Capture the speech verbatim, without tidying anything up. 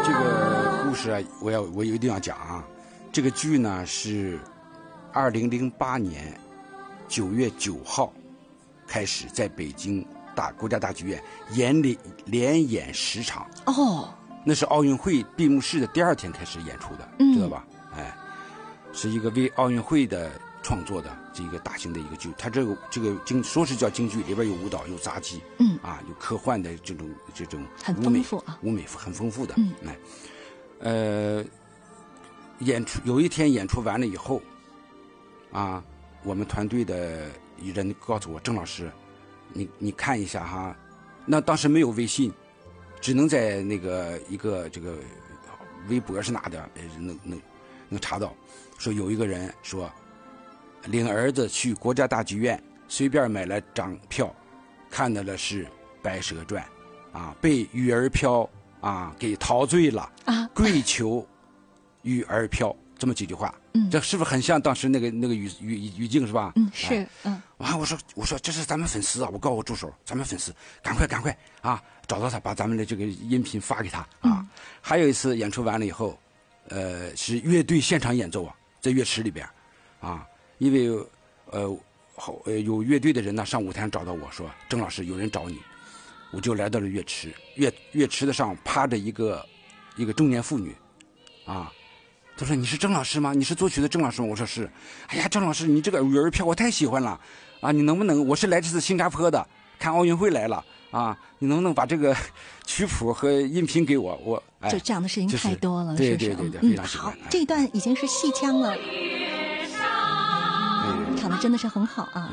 这个故事啊，我要我一定要讲啊。这个剧呢是二零零八年九月九号开始在北京大国家大剧院演连连演十场。 哦， 那是奥运会闭幕式的第二天开始演出的， 嗯、 知道吧？哎，是一个为奥运会的创作的这一个大型的一个剧。它这个这个京说是叫京剧，里边有舞蹈，有杂技， 嗯啊，有科幻的这种这种很舞美丰富啊， 舞美很丰富的。 嗯， 哎，呃，演出有一天演出完了以后，啊，我们团队的人告诉我，郑老师，你你看一下哈，那当时没有微信。只能在那个一个这个微博是哪的，能能能查到，说有一个人说，领儿子去国家大剧院，随便买了张票，看到的是《白蛇传》，啊，被玉儿飘啊给陶醉了啊，跪求玉儿飘，这么几句话。嗯，这是不是很像当时那个那个语语语境是吧？ 嗯，是， 哎、嗯。啊，我说我说这是咱们粉丝啊！我告诉我助手，咱们粉丝，赶快赶快啊，找到他，把咱们的这个音频发给他啊。嗯、还有一次演出完了以后，呃，是乐队现场演奏啊，在乐池里边，啊，因为呃好呃有乐队的人呢上舞台上找到我说，郑老师有人找你，我就来到了乐池，乐乐池的上趴着一个一个中年妇女，啊。他说：“你是郑老师吗？你是作曲的郑老师吗？”我说：“是。”哎呀，郑老师，你这个鱼儿票我太喜欢了，啊，你能不能？我是来自新加坡的，看奥运会来了，啊，你能不能把这个曲谱和音频给我？我哎， 就这样的事情太多了， 就是、 是对对对对，非常喜欢。 嗯、好，这一段已经是戏腔了，唱的真的是很好啊。